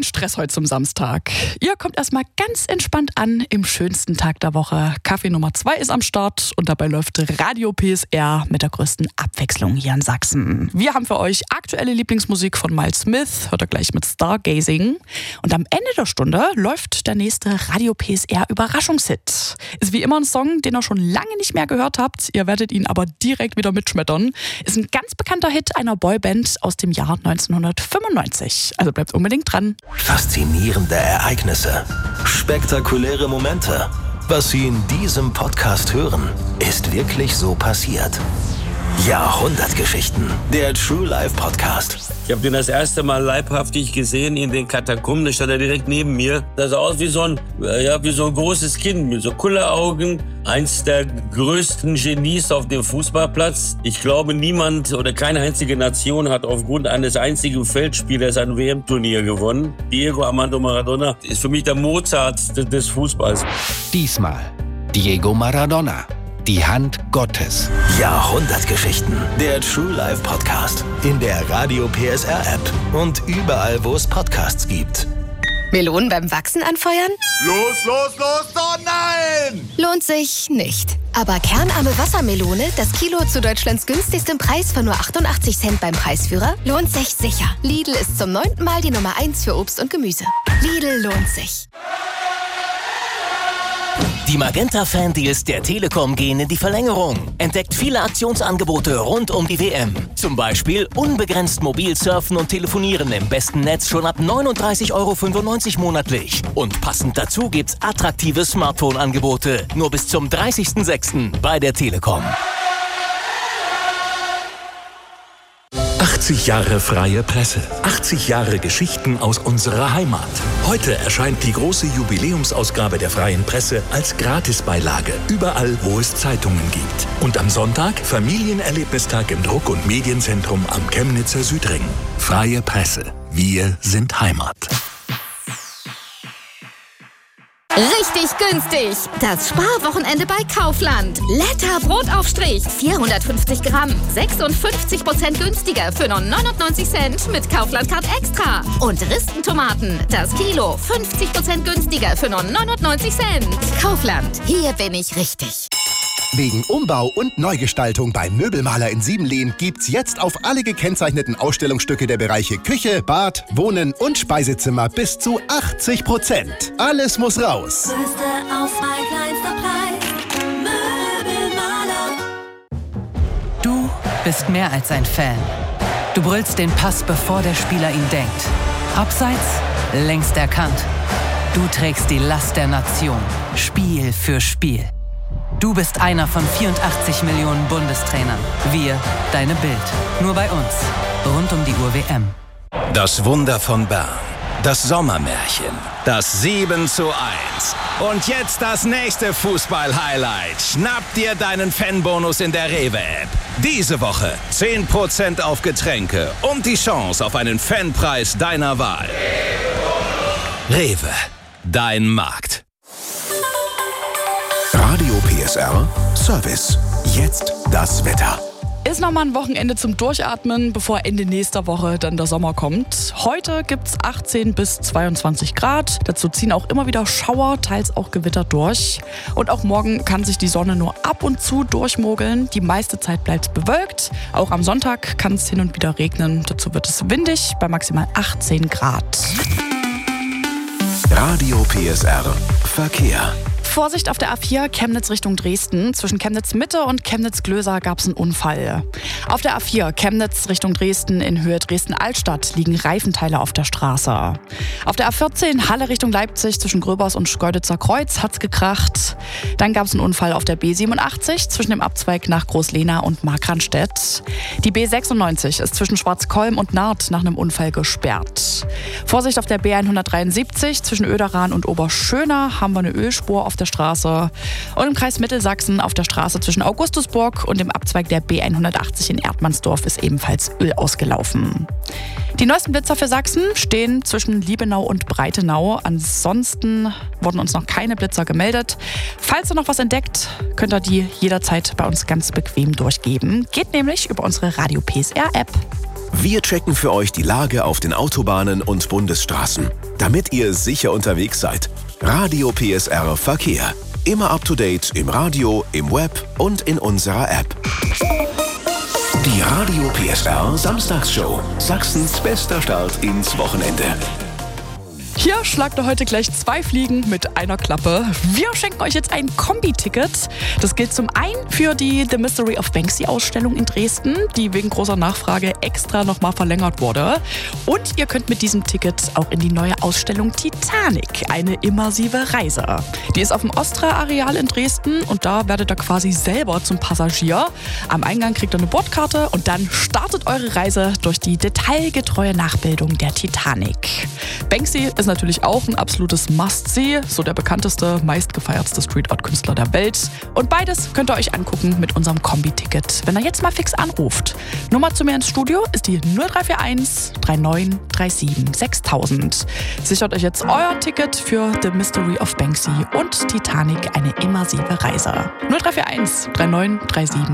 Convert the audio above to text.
Stress heute zum Samstag. Ihr kommt erstmal ganz entspannt an im schönsten Tag der Woche. Kaffee Nummer 2 ist am Start und dabei läuft Radio PSR mit der größten Abwechslung hier in Sachsen. Wir haben für euch aktuelle Lieblingsmusik von Miles Smith, hört ihr gleich mit Stargazing. Und am Ende der Stunde läuft der nächste Radio PSR Überraschungshit. Ist wie immer ein Song, den ihr schon lange nicht mehr gehört habt. Ihr werdet ihn aber direkt wieder mitschmettern. Ist ein ganz bekannter Hit einer Boyband aus dem Jahr 1995. Also bleibt unbedingt dran. Faszinierende Ereignisse, spektakuläre Momente. Was Sie in diesem Podcast hören, ist wirklich so passiert. Jahrhundertgeschichten, der True Life Podcast. Ich habe den das erste Mal leibhaftig gesehen in den Katakomben. Da stand er direkt neben mir. Das sah aus wie so ein großes Kind mit so Kulleraugen. Eins der größten Genies auf dem Fußballplatz. Ich glaube, niemand oder keine einzige Nation hat aufgrund eines einzigen Feldspielers ein WM-Turnier gewonnen. Diego Armando Maradona ist für mich der Mozart des Fußballs. Diesmal Diego Maradona. Die Hand Gottes. Jahrhundertgeschichten. Der True Life Podcast. In der Radio PSR App. Und überall, wo es Podcasts gibt. Melonen beim Wachsen anfeuern? Los, oh nein! Lohnt sich nicht. Aber kernarme Wassermelone, das Kilo zu Deutschlands günstigstem Preis von nur 88 Cent beim Preisführer, lohnt sich sicher. Lidl ist zum 9. Mal die Nummer 1 für Obst und Gemüse. Lidl lohnt sich. Die Magenta-Fan-Deals der Telekom gehen in die Verlängerung. Entdeckt viele Aktionsangebote rund um die WM. Zum Beispiel unbegrenzt mobil surfen und telefonieren im besten Netz schon ab 39,95 € monatlich. Und passend dazu gibt's attraktive Smartphone-Angebote. Nur bis zum 30.06. bei der Telekom. 80 Jahre freie Presse. 80 Jahre Geschichten aus unserer Heimat. Heute erscheint die große Jubiläumsausgabe der freien Presse als Gratisbeilage. Überall, wo es Zeitungen gibt. Und am Sonntag Familienerlebnistag im Druck- und Medienzentrum am Chemnitzer Südring. Freie Presse. Wir sind Heimat. Richtig günstig! Das Sparwochenende bei Kaufland. Letter Brotaufstrich, 450 Gramm, 56% günstiger für nur 99 Cent mit Kaufland Card Extra. Und Ristentomaten, das Kilo, 50% günstiger für nur 99 Cent. Kaufland, hier bin ich richtig. Wegen Umbau und Neugestaltung beim Möbelmaler in Siebenlehn gibt's jetzt auf alle gekennzeichneten Ausstellungsstücke der Bereiche Küche, Bad, Wohnen und Speisezimmer bis zu 80%. Alles muss raus. Du bist mehr als ein Fan. Du brüllst den Pass, bevor der Spieler ihn denkt. Abseits, längst erkannt. Du trägst die Last der Nation, Spiel für Spiel. Du bist einer von 84 Millionen Bundestrainern. Wir, deine Bild. Nur bei uns. Rund um die Uhr WM. Das Wunder von Bern. Das Sommermärchen. Das 7:1. Und jetzt das nächste Fußball-Highlight. Schnapp dir deinen Fanbonus in der Rewe-App. Diese Woche 10% auf Getränke und die Chance auf einen Fanpreis deiner Wahl. Rewe. Dein Markt. Radio PSR Service. Jetzt das Wetter. Ist nochmal ein Wochenende zum Durchatmen, bevor Ende nächster Woche dann der Sommer kommt. Heute gibt's 18 bis 22 Grad. Dazu ziehen auch immer wieder Schauer, teils auch Gewitter durch. Und auch morgen kann sich die Sonne nur ab und zu durchmogeln. Die meiste Zeit bleibt bewölkt. Auch am Sonntag kann es hin und wieder regnen. Dazu wird es windig bei maximal 18 Grad. Radio PSR Verkehr. Vorsicht auf der A4 Chemnitz Richtung Dresden. Zwischen Chemnitz Mitte und Chemnitz Glöser gab es einen Unfall. Auf der A4 Chemnitz Richtung Dresden in Höhe Dresden-Altstadt liegen Reifenteile auf der Straße. Auf der A14 Halle Richtung Leipzig zwischen Gröbers und Schkeuditzer Kreuz hat's gekracht. Dann gab es einen Unfall auf der B87 zwischen dem Abzweig nach Großlehna und Markranstädt. Die B96 ist zwischen Schwarzkolm und Naht nach einem Unfall gesperrt. Vorsicht auf der B173 zwischen Oederan und Oberschöner haben wir eine Ölspur auf der Straße. Und im Kreis Mittelsachsen auf der Straße zwischen Augustusburg und dem Abzweig der B180 in Erdmannsdorf ist ebenfalls Öl ausgelaufen. Die neuesten Blitzer für Sachsen stehen zwischen Liebenau und Breitenau. Ansonsten wurden uns noch keine Blitzer gemeldet. Falls ihr noch was entdeckt, könnt ihr die jederzeit bei uns ganz bequem durchgeben. Geht nämlich über unsere Radio PSR App. Wir checken für euch die Lage auf den Autobahnen und Bundesstraßen, damit ihr sicher unterwegs seid. Radio PSR Verkehr. Immer up to date im Radio, im Web und in unserer App. Die Radio PSR Samstagsshow. Sachsens bester Start ins Wochenende. Hier schlagt ihr heute gleich 2 Fliegen mit einer Klappe. Wir schenken euch jetzt ein Kombi-Ticket. Das gilt zum einen für die The Mystery of Banksy Ausstellung in Dresden, die wegen großer Nachfrage extra nochmal verlängert wurde. Und ihr könnt mit diesem Ticket auch in die neue Ausstellung Titanic, eine immersive Reise. Die ist auf dem Ostra-Areal in Dresden und da werdet ihr quasi selber zum Passagier. Am Eingang kriegt ihr eine Bordkarte und dann startet eure Reise durch die detailgetreue Nachbildung der Titanic. Banksy ist natürlich auch ein absolutes Must-See, so der bekannteste, meistgefeiertste Street-Art-Künstler der Welt. Und beides könnt ihr euch angucken mit unserem Kombi-Ticket, wenn ihr jetzt mal fix anruft. Nummer zu mir ins Studio ist die 0341 3937 6000. Sichert euch jetzt euer Ticket für The Mystery of Banksy und Titanic, eine immersive Reise. 0341 3937